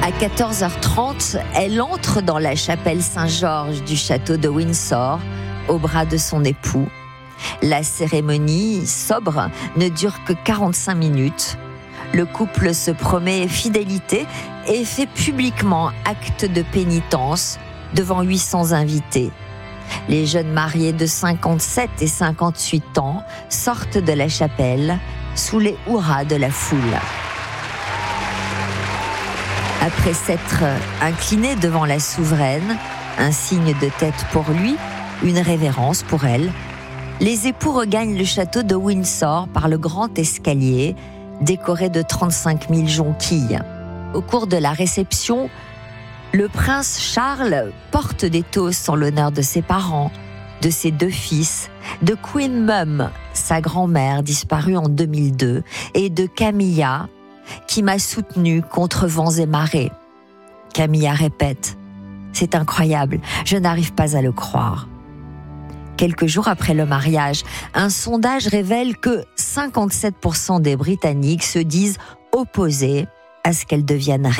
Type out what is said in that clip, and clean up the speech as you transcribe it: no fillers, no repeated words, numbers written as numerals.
À 14h30, elle entre dans la chapelle Saint-Georges du château de Windsor, au bras de son époux. La cérémonie, sobre, ne dure que 45 minutes. Le couple se promet fidélité et fait publiquement acte de pénitence devant 800 invités. Les jeunes mariés de 57 et 58 ans sortent de la chapelle sous les hurrahs de la foule. Après s'être inclinés devant la souveraine, un signe de tête pour lui, une révérence pour elle, les époux regagnent le château de Windsor par le grand escalier, décoré de 35 000 jonquilles. Au cours de la réception, le prince Charles porte des toasts en l'honneur de ses parents, de ses 2 fils, de Queen Mum, sa grand-mère disparue en 2002, et de Camilla, qui m'a soutenue contre vents et marées. Camilla répète « C'est incroyable, je n'arrive pas à le croire ». Quelques jours après le mariage, un sondage révèle que 57% des Britanniques se disent opposés à ce qu'elle devienne reine.